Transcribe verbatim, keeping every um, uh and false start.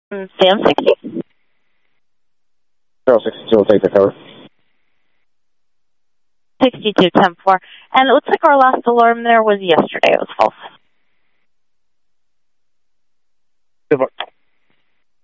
Sam sixty? zero sixty-two will take the cover. sixty-two ten four. And it looks like our last alarm there was yesterday. It was false.